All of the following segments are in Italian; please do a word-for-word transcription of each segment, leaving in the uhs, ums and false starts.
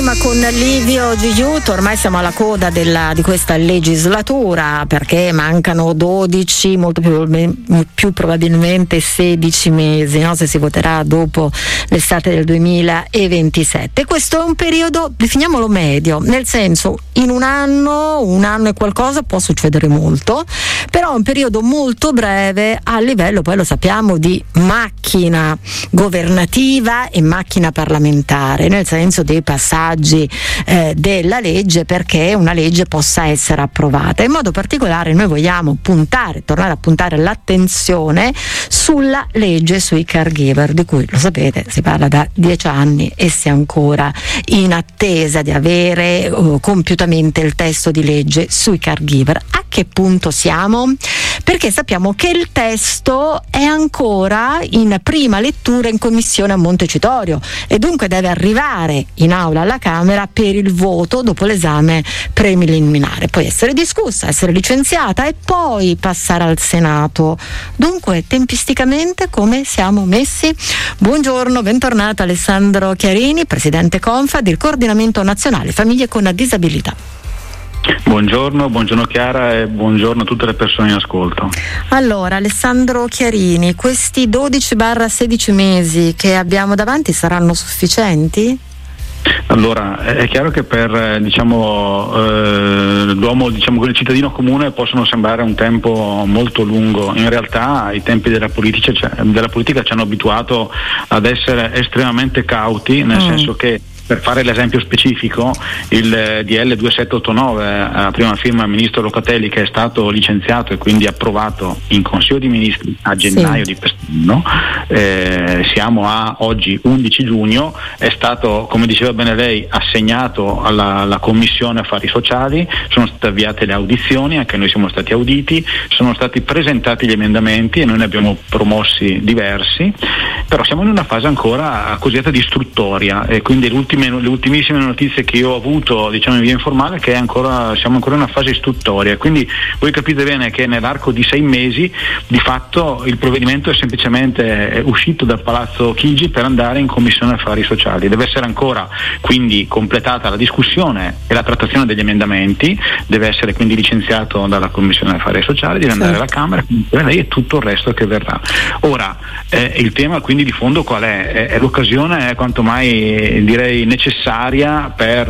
prima con Livio Giugiuto. Ormai siamo alla coda della, di questa legislatura, perché mancano dodici, molto più, più probabilmente sedici mesi, no? Se si voterà dopo l'estate del duemilaventisette. Questo è un periodo, definiamolo medio, nel senso, in un anno, un anno e qualcosa può succedere molto, però è un periodo molto breve a livello, poi lo sappiamo, di macchina governativa e macchina parlamentare, nel senso dei passaggi eh, della legge, perché una legge possa essere approvata. In modo particolare noi vogliamo puntare, tornare a puntare l'attenzione sulla legge sui caregiver, di cui, lo sapete, si parla da dieci anni e si è ancora in attesa di avere uh, compiutamente il testo di legge sui caregiver. A che punto siamo? Perché sappiamo che il testo è ancora in prima lettura in commissione a Montecitorio e dunque deve arrivare in aula alla Camera per il voto dopo l'esame preliminare, poi essere discussa, essere licenziata e poi passare al Senato. Dunque, tempisticamente come siamo messi? Buongiorno, bentornato Alessandro Chiarini, presidente Confa del Coordinamento Nazionale Famiglie con Disabilità. Buongiorno, buongiorno Chiara e buongiorno a tutte le persone in ascolto. Allora, Alessandro Chiarini, questi dodici sedici mesi che abbiamo davanti saranno sufficienti? Allora, è chiaro che per diciamo eh, l'uomo, diciamo, il cittadino comune possono sembrare un tempo molto lungo. In realtà i tempi della politica, della politica ci hanno abituato ad essere estremamente cauti, nel mm. senso che, per fare l'esempio specifico, il D L duemilasettecentoottantanove a prima firma del ministro Locatelli, che è stato licenziato e quindi approvato in Consiglio di Ministri a gennaio sì. di quest'anno, eh, siamo a oggi undici giugno, è stato, come diceva bene lei, assegnato alla, alla Commissione Affari Sociali, sono state avviate le audizioni, anche noi siamo stati auditi, sono stati presentati gli emendamenti e noi ne abbiamo promossi diversi, però siamo in una fase ancora cosiddetta di istruttoria e quindi l'ultimo Le ultimissime notizie che io ho avuto, diciamo in via informale, che è ancora, siamo ancora in una fase istruttoria, quindi voi capite bene che nell'arco di sei mesi di fatto il provvedimento è semplicemente uscito dal Palazzo Chigi per andare in Commissione Affari Sociali. Deve essere ancora quindi completata la discussione e la trattazione degli emendamenti, deve essere quindi licenziato dalla Commissione Affari Sociali, deve andare alla Camera e tutto il resto che verrà. Ora eh, il tema quindi di fondo qual è? È, è l'occasione, è quanto mai direi necessaria per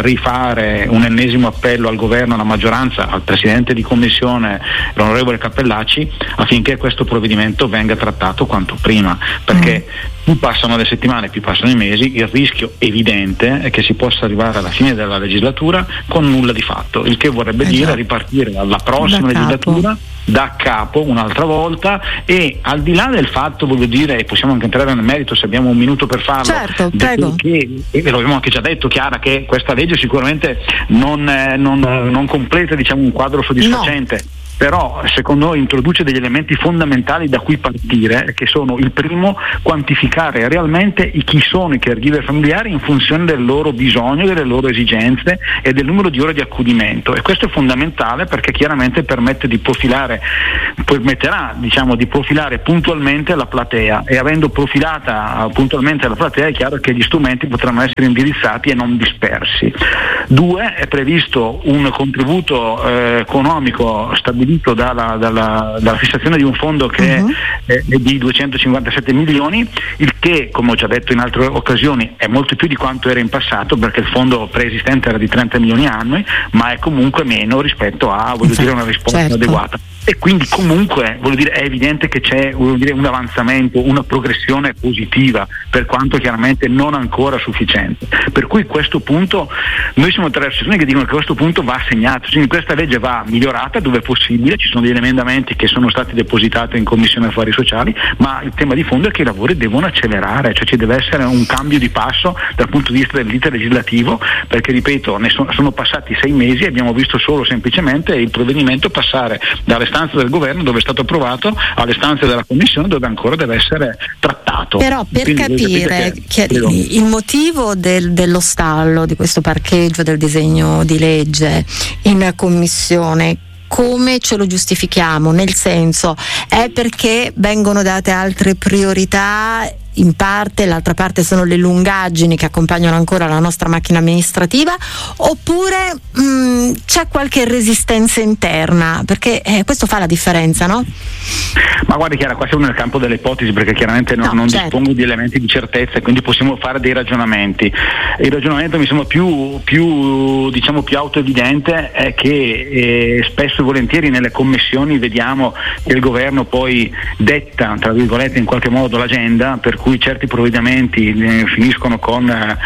rifare un ennesimo appello al governo, alla maggioranza, al presidente di commissione, l'onorevole Cappellacci, affinché questo provvedimento venga trattato quanto prima, perché mm. più passano le settimane, più passano i mesi, il rischio evidente è che si possa arrivare alla fine della legislatura con nulla di fatto, il che vorrebbe eh dire già. ripartire alla prossima da legislatura capo. da capo un'altra volta, e al di là del fatto, voglio dire, e possiamo anche entrare nel merito se abbiamo un minuto per farlo, certo, prego. Che, e lo abbiamo anche già detto, Chiara, che questa legge sicuramente non, eh, non, non completa, diciamo, un quadro soddisfacente. No. Però secondo noi introduce degli elementi fondamentali da cui partire, che sono: il primo, quantificare realmente i chi sono i caregiver familiari in funzione del loro bisogno, delle loro esigenze e del numero di ore di accudimento, e questo è fondamentale perché chiaramente permette di profilare permetterà diciamo di profilare puntualmente la platea, e avendo profilata puntualmente la platea è chiaro che gli strumenti potranno essere indirizzati e non dispersi. Due, è previsto un contributo eh, economico stabilito Dalla, dalla, dalla fissazione di un fondo che uh-huh. è, è di duecentocinquantasette milioni, il che, come ho già detto in altre occasioni, è molto più di quanto era in passato, perché il fondo preesistente era di trenta milioni annui, ma è comunque meno rispetto a, voglio dire, una risposta certo. adeguata. E quindi comunque, voglio dire, è evidente che c'è, voglio dire, un avanzamento, una progressione positiva, per quanto chiaramente non ancora sufficiente. Per cui questo punto, noi siamo tre associazioni che dicono che questo punto va assegnato, quindi questa legge va migliorata dove è possibile, ci sono degli emendamenti che sono stati depositati in Commissione Affari Sociali, ma il tema di fondo è che i lavori devono accelerare, cioè ci deve essere un cambio di passo dal punto di vista dell'iter legislativo, perché ripeto, ne sono, sono passati sei mesi e abbiamo visto solo semplicemente il provvedimento passare dalle stanze del governo dove è stato approvato alle stanze della Commissione dove ancora deve essere trattato. Però per Quindi capire che, Chiarini, il motivo del, dello stallo di questo parcheggio del disegno di legge in Commissione, come ce lo giustifichiamo? Nel senso, è perché vengono date altre priorità in parte, l'altra parte sono le lungaggini che accompagnano ancora la nostra macchina amministrativa, oppure mh, c'è qualche resistenza interna? Perché eh, questo fa la differenza, no? Ma guardi Chiara, qua siamo nel campo delle ipotesi, perché chiaramente non, no, non certo. dispongo di elementi di certezza, quindi possiamo fare dei ragionamenti. Il ragionamento mi sembra più, più diciamo più autoevidente è che eh, spesso e volentieri nelle commissioni vediamo che il governo poi detta, tra virgolette, in qualche modo l'agenda, per cui certi provvedimenti eh, finiscono con eh,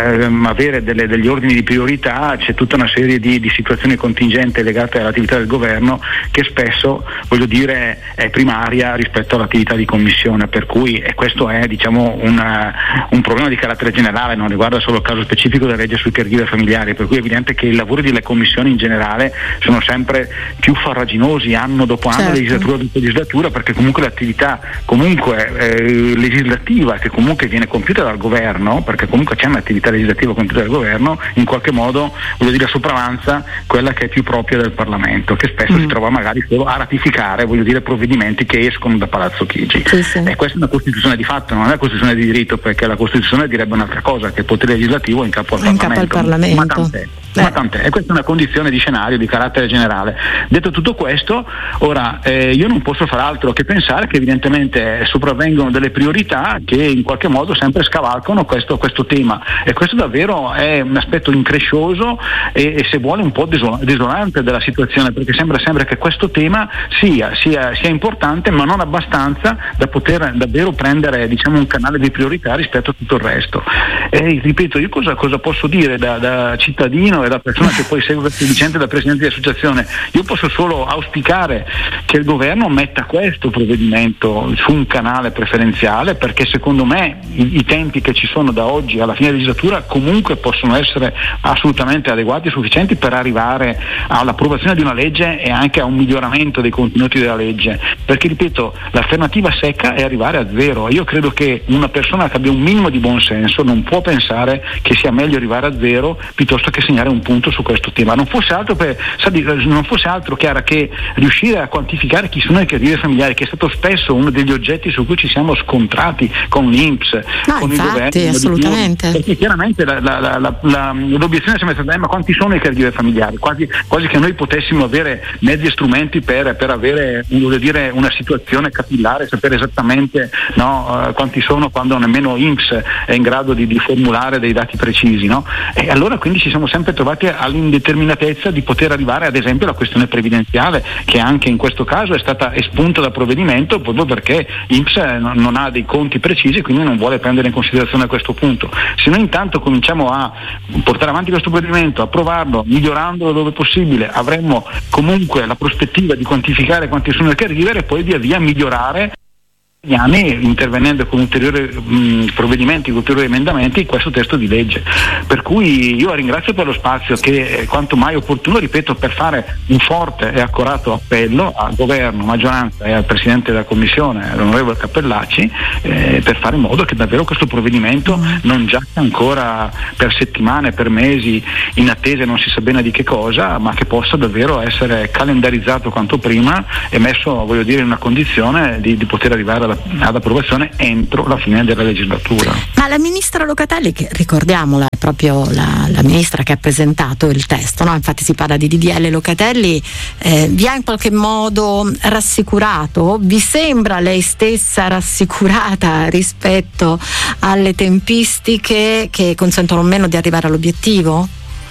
avere delle, degli ordini di priorità. C'è tutta una serie di, di situazioni contingenti legate all'attività del governo che spesso, voglio dire, è primaria rispetto all'attività di commissione, per cui e questo è diciamo una, un problema di carattere generale, non riguarda solo il caso specifico della legge sui caregiver familiari, per cui è evidente che i lavori delle commissioni in generale sono sempre più farraginosi anno dopo anno, certo. legislatura dopo legislatura, perché comunque l'attività comunque eh, legislativa che comunque viene compiuta dal governo, perché comunque c'è un'attività legislativa compiuta dal governo, in qualche modo, voglio dire, sopravanza quella che è più propria del Parlamento, che spesso mm. si trova magari solo a ratificare, voglio dire, provvedimenti che escono da Palazzo Chigi. Sì, sì. E questa è una Costituzione di fatto, non è una Costituzione di diritto, perché la Costituzione direbbe un'altra cosa, che il potere legislativo è in capo al in Parlamento. Capo al Parlamento. Ma tant'è. Eh. Ma tant'è, e questa è una condizione di scenario di carattere generale. Detto tutto questo, ora eh, io non posso far altro che pensare che evidentemente sopravvengono delle priorità che in qualche modo sempre scavalcano questo, questo tema, e questo davvero è un aspetto increscioso e, e se vuole un po' desol- desolante della situazione, perché sembra sempre che questo tema sia, sia, sia importante, ma non abbastanza da poter davvero prendere, diciamo, un canale di priorità rispetto a tutto il resto. E ripeto, io cosa, cosa posso dire da, da cittadino e da persona che poi segue queste vicende da presidente di associazione? Io posso solo auspicare che il governo metta questo provvedimento su un canale preferenziale, perché secondo me i, i tempi che ci sono da oggi alla fine della legislatura comunque possono essere assolutamente adeguati e sufficienti per arrivare all'approvazione di una legge e anche a un miglioramento dei contenuti della legge, perché ripeto, l'alternativa secca è arrivare a zero. Io credo che una persona che abbia un minimo di buon senso non può pensare che sia meglio arrivare a zero piuttosto che segnare un punto su questo tema. Non fosse altro, per, non fosse altro Chiara, che riuscire a quantificare chi sono i caregiver familiari, che è stato spesso uno degli oggetti su cui ci siamo scontrati con l'I N P S, no, con infatti, il governo, assolutamente. perché chiaramente la, la, la, la, la, l'obiezione è sempre stata: eh, ma quanti sono i caregiver familiari? Quasi, quasi che noi potessimo avere mezzi e strumenti per, per avere, voglio dire, una situazione capillare, sapere esattamente, no, uh, quanti sono, quando nemmeno l'I N P S è in grado di, di formulare dei dati precisi, no? E allora quindi ci siamo sempre trovati all'indeterminatezza di poter arrivare ad esempio alla questione previdenziale, che anche in questo caso è stata espunta dal provvedimento proprio perché l'I N P S non ha dei conti precisi e quindi non vuole prendere in considerazione a questo punto. Se noi intanto cominciamo a portare avanti questo provvedimento, approvarlo, migliorandolo dove possibile, avremmo comunque la prospettiva di quantificare quanti sono i caregiver e poi via via migliorare gli anni, intervenendo con ulteriori mh, provvedimenti, ulteriori emendamenti in questo testo di legge. Per cui io ringrazio per lo spazio che è quanto mai opportuno, ripeto, per fare un forte e accorato appello al governo, maggioranza e al Presidente della Commissione, l'onorevole Cappellacci, eh, per fare in modo che davvero questo provvedimento mm. non giaccia ancora per settimane, per mesi in attesa non si sa bene di che cosa, ma che possa davvero essere calendarizzato quanto prima e messo, voglio dire, in una condizione di, di poter arrivare ad approvazione entro la fine della legislatura. Ma la ministra Locatelli, che ricordiamola è proprio la, la ministra che ha presentato il testo, no? Infatti si parla di D D L Locatelli, eh, vi ha in qualche modo rassicurato? Vi sembra lei stessa rassicurata rispetto alle tempistiche che consentono meno di arrivare all'obiettivo?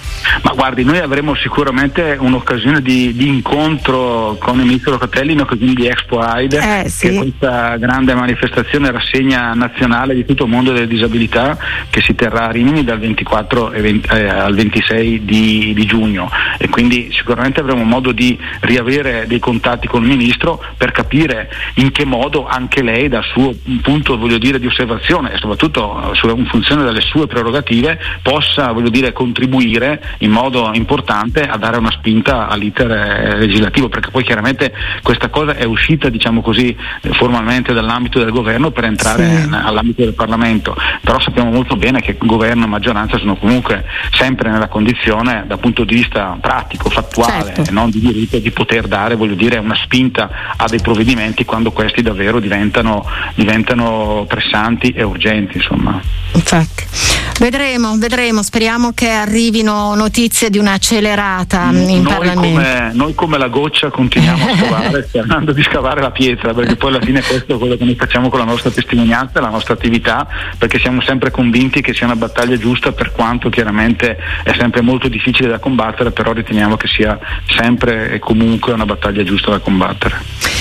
Ma guardi, noi avremo sicuramente un'occasione di, di incontro con il ministro Locatelli in occasione di Expo AIDE, eh, sì. che è questa grande manifestazione, rassegna nazionale di tutto il mondo delle disabilità, che si terrà a Rimini dal ventiquattro e venti, eh, al ventisei di, di giugno, e quindi sicuramente avremo modo di riavere dei contatti con il ministro per capire in che modo anche lei, dal suo punto, voglio dire, di osservazione e soprattutto in funzione delle sue prerogative, possa, voglio dire, contribuire in modo importante a dare una spinta all'iter legislativo, perché poi chiaramente questa cosa è uscita, diciamo così, formalmente dall'ambito del governo per entrare sì. all'ambito del Parlamento, però sappiamo molto bene che governo e maggioranza sono comunque sempre nella condizione, dal punto di vista pratico, fattuale, certo. e non di diritto, di poter dare, voglio dire, una spinta a dei provvedimenti quando questi davvero diventano, diventano pressanti e urgenti, insomma. Infatti. Vedremo, vedremo, speriamo che arrivino notizie di un'accelerata noi in Parlamento. Come, noi come la goccia continuiamo a scavare, sperando di scavare la pietra, perché poi alla fine questo è quello che noi facciamo con la nostra testimonianza, la nostra attività, perché siamo sempre convinti che sia una battaglia giusta, per quanto chiaramente è sempre molto difficile da combattere, però riteniamo che sia sempre e comunque una battaglia giusta da combattere.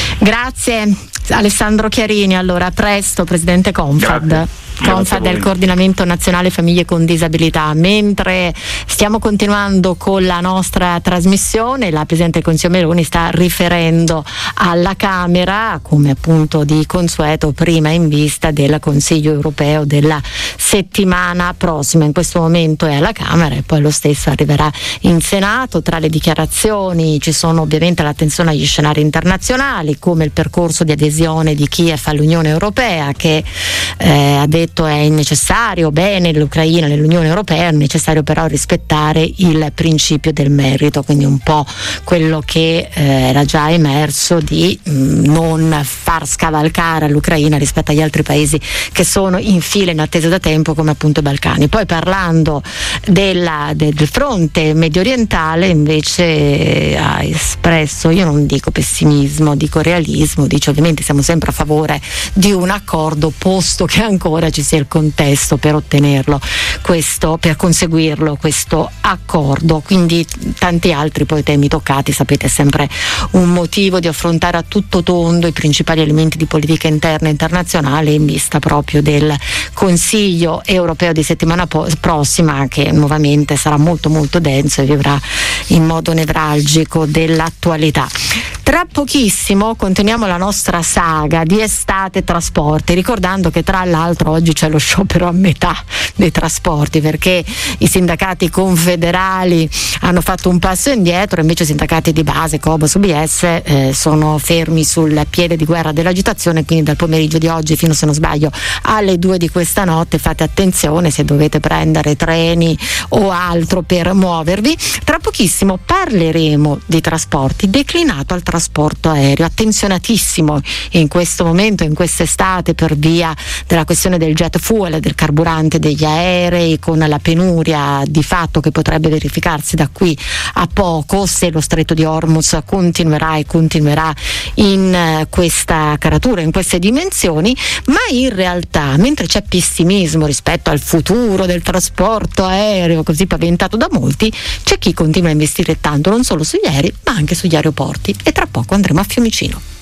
Grazie Alessandro Chiarini, allora a presto, presidente Confad. Grazie. Confad è il Coordinamento Nazionale Famiglie con Disabilità. Mentre stiamo continuando con la nostra trasmissione, la Presidente del Consiglio Meloni sta riferendo alla Camera, come appunto di consueto, prima in vista del Consiglio Europeo della settimana prossima. In questo momento è alla Camera e poi lo stesso arriverà in Senato. Tra le dichiarazioni ci sono ovviamente l'attenzione agli scenari internazionali, come il percorso di adesione di Kiev all'Unione Europea, che eh, ha detto è necessario, bene l'Ucraina nell'Unione Europea, è necessario però rispettare il principio del merito, quindi un po' quello che eh, era già emerso di mh, non far scavalcare l'Ucraina rispetto agli altri paesi che sono in fila in attesa da tempo, come appunto i Balcani. Poi parlando della, de, del fronte medio orientale, invece ha espresso, io non dico pessimismo, dico realismo, dice ovviamente siamo sempre a favore di un accordo, posto che ancora ci sia il contesto per ottenerlo, questo, per conseguirlo questo accordo. Quindi tanti altri poi temi toccati, sapete, è sempre un motivo di affrontare a tutto tondo i principali elementi di politica interna e internazionale in vista proprio del Consiglio Europeo di settimana po- prossima, che nuovamente sarà molto molto denso e vivrà in modo nevralgico dell'attualità. Tra pochissimo continuiamo la nostra saga di estate trasporti, ricordando che tra l'altro oggi c'è lo sciopero a metà dei trasporti, perché i sindacati confederali hanno fatto un passo indietro, invece i sindacati di base, Cobos, U B S, eh, sono fermi sul piede di guerra dell'agitazione, quindi dal pomeriggio di oggi fino, se non sbaglio, alle due di questa notte fate attenzione se dovete prendere treni o altro per muovervi. Tra pochissimo parleremo di trasporti declinato al trasporto aereo, attenzionatissimo in questo momento, in quest'estate, per via della questione del jet fuel, del carburante degli aerei, con la penuria di fatto che potrebbe verificarsi da qui a poco se lo stretto di Hormuz continuerà e continuerà in questa caratura, in queste dimensioni. Ma in realtà, mentre c'è pessimismo rispetto al futuro del trasporto aereo così paventato da molti, c'è chi continua a investire tanto non solo sugli aerei ma anche sugli aeroporti, e tra poco andremo a Fiumicino.